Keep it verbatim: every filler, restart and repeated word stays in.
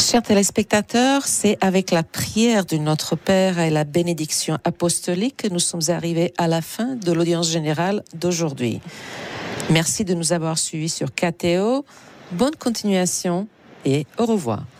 Chers téléspectateurs, c'est avec la prière de notre Père et la bénédiction apostolique que nous sommes arrivés à la fin de l'audience générale d'aujourd'hui. Merci de nous avoir suivis sur K T O. Bonne continuation et au revoir.